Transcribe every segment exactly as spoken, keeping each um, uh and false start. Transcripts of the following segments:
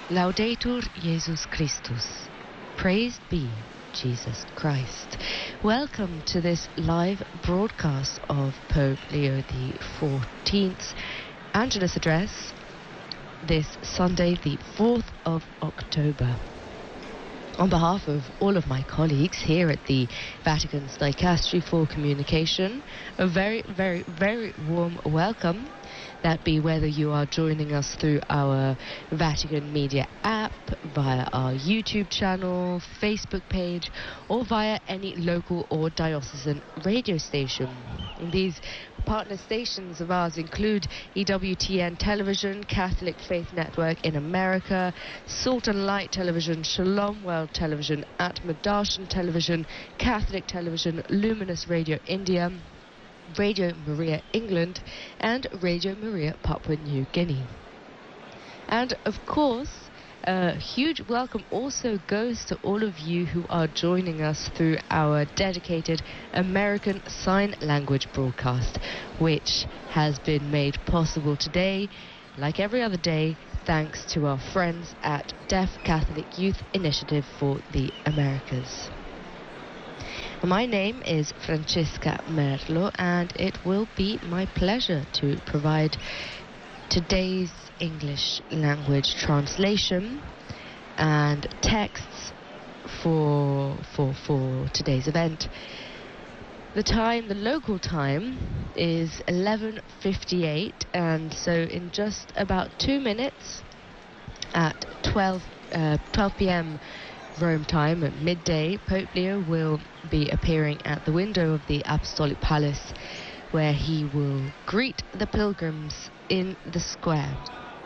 Laudetur Jesus Christus. Praised be Jesus Christ. Welcome to this live broadcast of Pope Leo the fourteenth's Angelus Address this Sunday, the fourth of October. On behalf of all of my colleagues here at the Vatican's Dicastery for Communication, a very, very, very warm welcome. That be whether you are joining us through our Vatican Media app, via our YouTube channel, Facebook page, or via any local or diocesan radio station. And these partner stations of ours include E W T N Television, Catholic Faith Network in America, Salt and Light Television, Shalom World Television, Atma Darshan Television, Catholic Television, Luminous Radio India, Radio Maria England, and Radio Maria Papua New Guinea. And of course, a huge welcome also goes to all of you who are joining us through our dedicated American Sign Language broadcast, which has been made possible today, like every other day, thanks to our friends at Deaf Catholic Youth Initiative for the Americas. My name is Francesca Merlo, and it will be my pleasure to provide today's English language translation and texts for for for today's event. The time, the local time, is eleven fifty-eight, and so in just about two minutes at twelve p m Rome time at midday, Pope Leo will be appearing at the window of the Apostolic Palace, where he will greet the pilgrims in the square.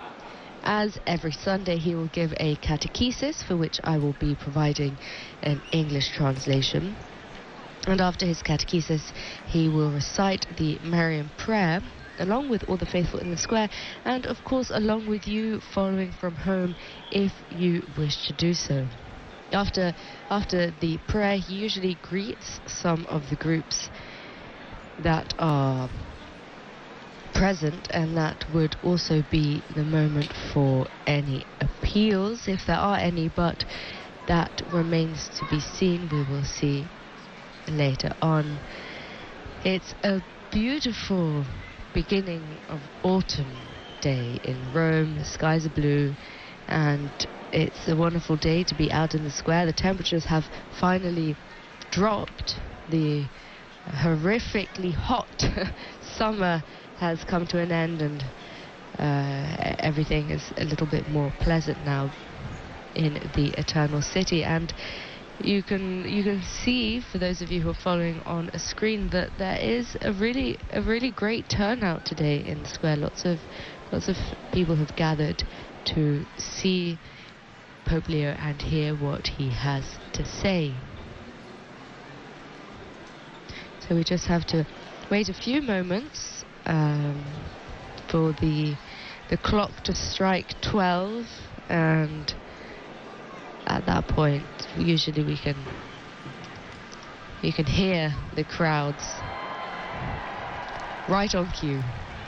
As every Sunday, he will give a catechesis, for which I will be providing an English translation. And after his catechesis, he will recite the Marian prayer, along with all the faithful in the square, and of course along with you following from home if you wish to do so. After, after the prayer, he usually greets some of the groups that are present, and that would also be the moment for any appeals, if there are any, but that remains to be seen. We will see later on. It's a beautiful beginning of autumn day in Rome. The skies are blue, and it's a wonderful day to be out in the square. The temperatures have finally dropped. The horrifically hot summer has come to an end, and uh, everything is a little bit more pleasant now in the Eternal City. And you can you can see, for those of you who are following on a screen, that there is a really a really great turnout today in the square. Lots of lots of people have gathered to see Pope Leo and hear what he has to say. So we just have to wait a few moments um, for the the clock to strike twelve, and at that point usually we can you can hear the crowds right on cue.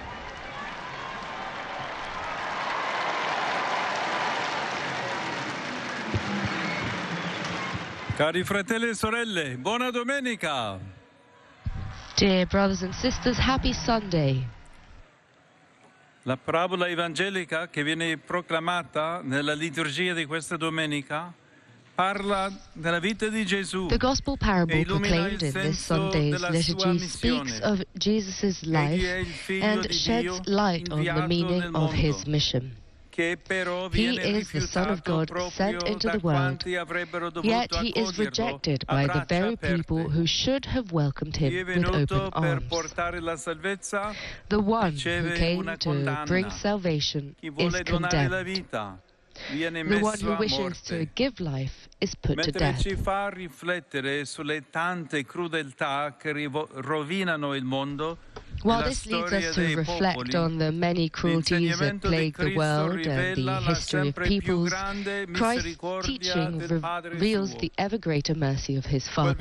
Cari fratelli e sorelle, buona domenica! Dear brothers and sisters, happy Sunday. La parabola evangelica che viene proclamata nella liturgia di questa domenica parla della vita di Gesù. The gospel parable proclaimed in this Sunday's liturgy speaks of Jesus' life and sheds light on the meaning of his mission. He is the Son of God sent into the world, yet he is rejected by the very people who should have welcomed him with open arms. The one who came to bring salvation is condemned. The one who wishes to give life is put to death. Ci fa riflettere sulle tante crudeltà che rovinano il mondo. While this leads us to reflect on the many cruelties that plague the world and the history of peoples, Christ's teaching reveals the ever greater mercy of his Father.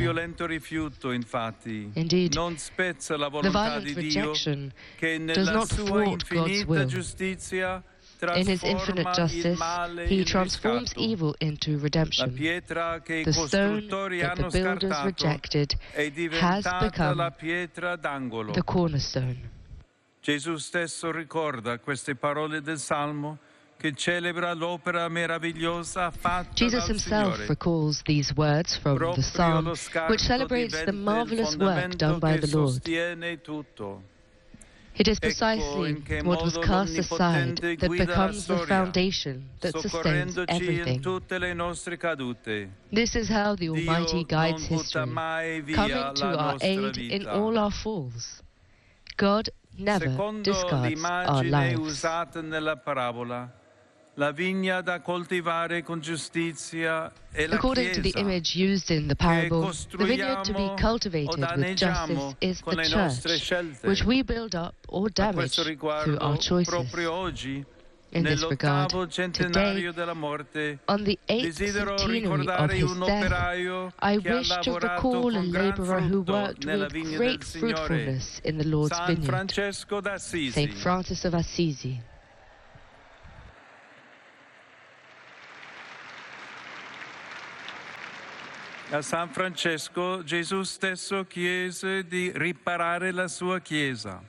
Indeed, the violent rejection does not thwart God's will. In his infinite justice, he transforms evil into redemption. The stone that the builders rejected has become the cornerstone. Gesù stesso ricorda queste parole del Salmo che celebra l'opera meravigliosa fatta Jesus dal himself Signore. recalls these words from the Psalm, which celebrates the marvelous work done by the Lord. It is precisely what was cast aside that becomes the foundation that sustains everything. This is how the Almighty guides history, coming to our aid in all our falls. God never discards our lives. La vigna da coltivare con giustizia è la According to the Chiesa, image used in the parable, the vineyard to be cultivated with justice is the church, which we build up or damage through our choices. In this regard, today, on the eighth centenary of his death, I wish to recall a laborer who worked with great fruitfulness in the Lord's vineyard, Saint Francis of Assisi. A San Francesco Gesù stesso chiese di riparare la sua Chiesa.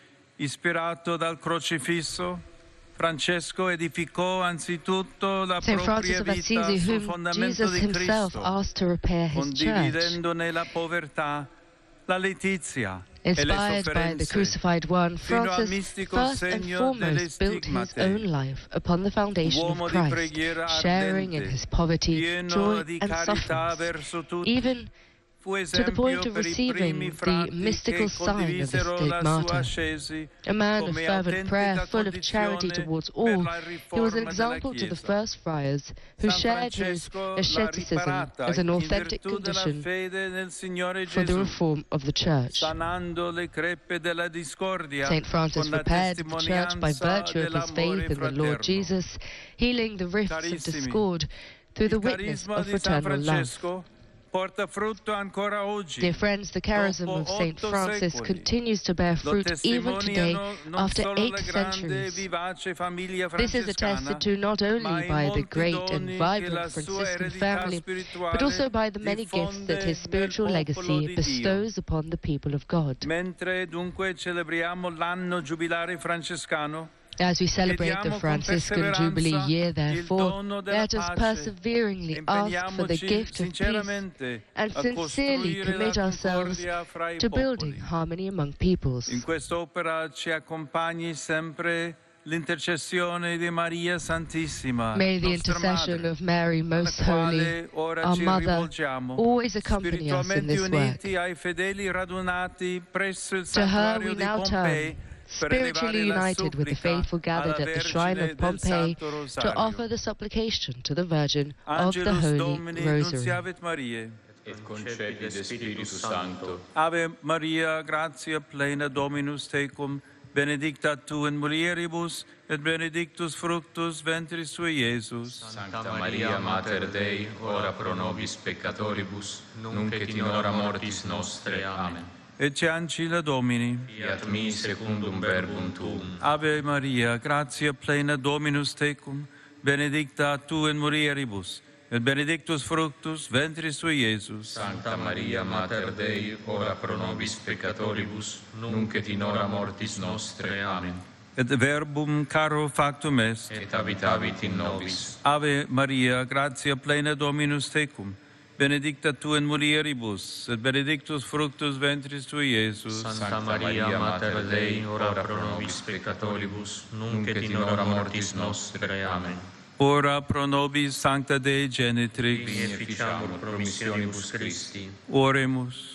Ispirato dal crocifisso, Francesco edificò anzitutto la Saint Francis propria of vita Assisi, sul whom fondamento Jesus di himself Cristo, asked to repair his church. condividendone la povertà, la letizia e le Inspired by the sofferenze, crucified one, fino al Francis mistico first and segno delle foremost built his stigmate. own life upon the foundation of Uomo di Christ, preghiera sharing in ardente, his poverty, pieno joy di and carità sufferings, verso tutti. even Fu to the point esempio of per i receiving primi the frati mystical che sign of the condivisero la sua stigmata. ascesi A man of come fervent prayer, autentica full of charity condizione towards per all, la he was an riforma example della to the Chiesa. first friars who San shared his Francesco l'ha asceticism riparata as an in authentic virtù della condition fede nel Signore for the Gesù, reform of the church. sanando le crepe della discordia Saint Francis con la repaired the church by testimonianza virtue of his dell'amore faith in the Lord fraterno. Jesus, healing the rifts of Carissimi, discord through the Il witness carisma of di San fraternal love. Francesco porta frutto ancora oggi. Dear friends, the charism Dopo of Saint otto Francis secoli, continues to bear lo fruit even today testimoniano non after solo eight la grande centuries. vivace famiglia This is francescana, attested to not only ma i by the molti great doni and che vibrant la sua Franciscan eredità family, spirituale but also by the many gifts that his diffonde spiritual nel popolo legacy di bestows upon the people of God. Mentre dunque celebriamo l'anno giubilare francescano, As we celebrate the chiediamo con Franciscan Jubilee perseveranza year, il therefore, dono della let us pace. perseveringly ask for the Impegniamoci gift of peace sinceramente and a sincerely costruire commit la ourselves concordia fra i to building popoli. harmony among peoples. In quest'opera ci accompagni sempre l'intercessione di Maria Santissima, May the nostra intercession madre, of Mary Most alla Holy, quale ora our ci Mother, rivolgiamo, always accompany us in spiritualmente this work. uniti ai fedeli radunati presso il To her santuario we di now Pompei, turn, per elevare spiritually la united with the supplica faithful gathered alla at the shrine Vergine of del Pompeii, Santo to Rosario. offer the supplication to the Virgin of the Angelus Holy Domini, Rosary. Nunciavit Mariae. Et concepit de Spiritus Sancto. Ave Maria, gratia plena Dominus tecum, benedicta tu in mulieribus, et benedictus fructus ventris tui, Iesus. Sancta Maria, Mater Dei, ora pro nobis peccatoribus, nunc et in hora mortis nostre. Amen. Ecce ancilla Domini. Fiat mi secundum verbum tuum. Ave Maria, gratia plena Dominus tecum, benedicta tu in mulieribus, et benedictus fructus ventris tui, Iesus. Sancta Maria, Mater Dei, ora pro nobis peccatoribus, nunc et in hora mortis nostre. Amen. Et verbum caro factum est. Et habitavit in nobis. Ave Maria, gratia plena Dominus tecum, benedicta tu in mulieribus, et benedictus fructus ventris tui, Iesus. Sancta Maria, Mater Dei, ora pro nobis peccatoribus, nunc et in hora mortis nostre. Amen. Ora pro nobis Sancta Dei Genitrix. Vini efficiamur promissionibus Christi. Oremus.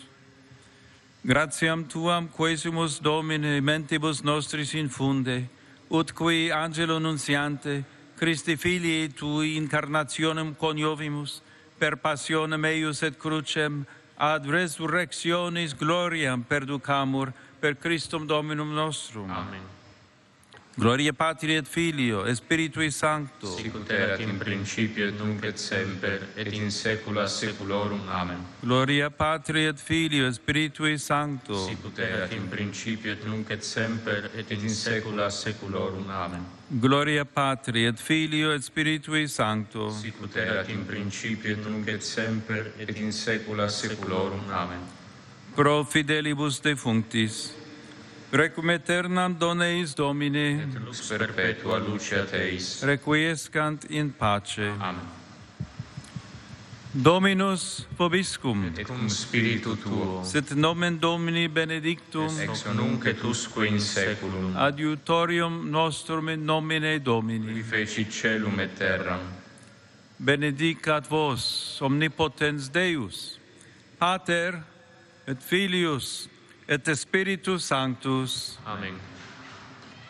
Gratiam tuam quesimus Domine mentibus nostris infunde, ut qui angelo nunciante, Christi filii tui incarnationem coniovimus, per passionem eius et crucem, ad resurrectionis gloriam perducamur, per Christum Dominum nostrum. Amen. Gloria Patri et Filio et Spiritui Sancto. Sic ut erat in principio et nunc et semper et in saecula saeculorum. Amen. Gloria Patri et Filio et Spiritui Sancto. Sic ut erat in principio et nunc et semper et in saecula saeculorum. Amen. Gloria Patri et Filio et Spiritui Sancto. Sic ut erat in principio et nunc et semper et in saecula saeculorum. Amen. Pro fidelibus defunctis, requiem aeternam dona eis Domine, Et lux perpetua luceat eis. requiescant in pace. Amen. Dominus vobiscum, Et cum spiritu tuo, sit nomen Domini benedictum, ex nunc et usque in saeculum, adiutorium nostrum in nomine qui Domini. feci celum et terram. Benedicat vos, omnipotens Deus, Pater et Filius et Spiritus Sanctus. Amen.